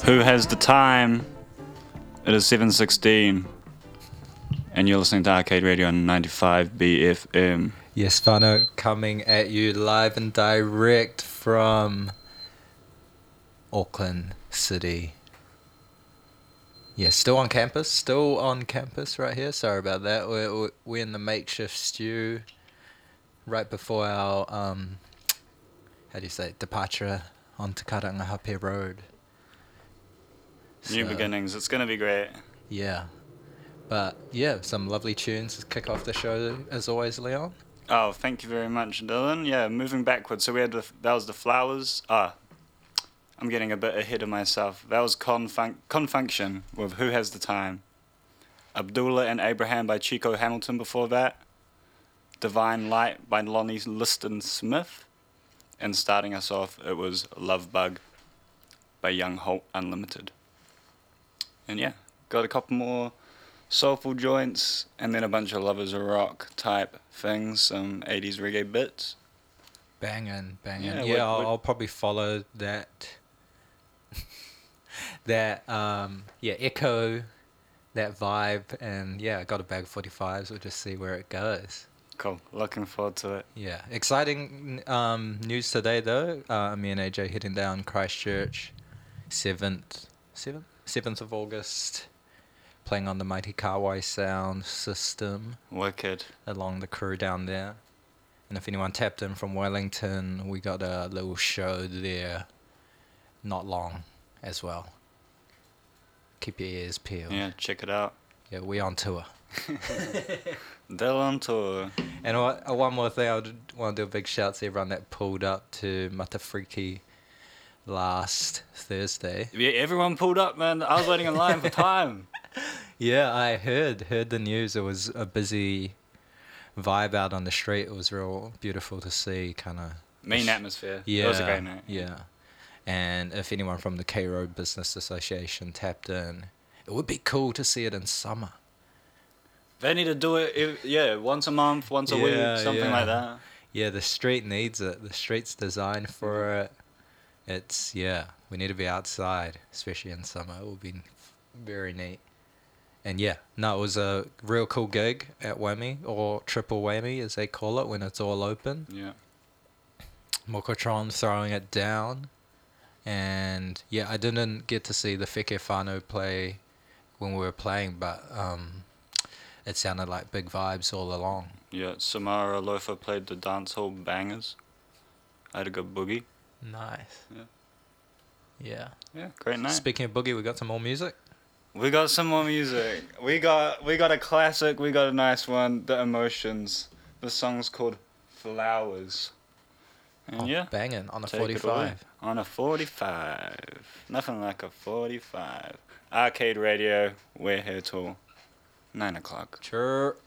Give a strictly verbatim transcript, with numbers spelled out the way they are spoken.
Who has the time? It is seven sixteen, and you're listening to Arcade Radio on ninety-five B F M. Yes, whānau, coming at you live and direct from Auckland City. Yeah, still on campus, still on campus right here. Sorry about that. We're, we're in the makeshift stew right before our, um, how do you say, it, departure onto Karangahape Road. New So, beginnings. It's going to be great. Yeah. But, yeah, some lovely tunes to kick off the show, as always, Leon. Oh, thank you very much, Dylan. Yeah, moving backwards. So we had the, that was the Flowers. Ah, I'm getting a bit ahead of myself. That was Confun- Confunction with Who Has the Time. Abdullah and Abraham by Chico Hamilton before that. Divine Light by Lonnie Liston Smith. And starting us off, it was Love Bug by Young Holt Unlimited. And yeah, got a couple more soulful joints, and then a bunch of Lovers of Rock type things, some eighties reggae bits. Banging, banging. Yeah, Yeah, what- I'll, what- I'll probably follow that. that, um, yeah, echo, that vibe, and yeah, I got a bag of forty-fives. We'll just see where it goes. Cool, looking forward to it. Yeah, exciting um, news today though. Uh, me and A J heading down Christchurch, seventh, seventh, seventh of August, playing on the mighty Kawai sound system Wicked. along the crew down there. And if anyone tapped in from Wellington, we got a little show there, not long as well. Keep your ears peeled. Yeah, check it out. Yeah, we on tour. Dylan tour. And uh, one more thing, I want to do a big shout to everyone that pulled up to Matafriki last Thursday. Yeah, everyone pulled up, man. I was waiting in line for time. Yeah, I heard heard the news. It was a busy vibe out on the street. It was real beautiful to see, kind of. Mean atmosphere. Yeah, It was a great night. Yeah, and if anyone from the K Road Business Association tapped in, it would be cool to see it in summer. They need to do it, ev- yeah, once a month, once a Yeah, week, something yeah. like that. Yeah, the street needs it. The street's designed for it. It's, yeah, we need to be outside, especially in summer. It will be very neat. And yeah, no, it was a real cool gig at Whammy, or Triple Whammy as they call it when it's all open. Yeah. Mokotron throwing it down. And yeah, I didn't get to see the Feke Whānau play when we were playing, but um, it sounded like big vibes all along. Yeah, Samara Lofa played the dancehall bangers. I had a good boogie. Nice. Yeah. Yeah. Yeah, great night. Speaking of boogie, we got some more music. We got some more music. We got we got a classic. We got a nice one. The Emotions. The song's called Flowers. And Oh, yeah, banging on a take it away. forty-five. On a forty-five. Nothing like a forty-five. Arcade Radio. We're here till nine o'clock. Sure.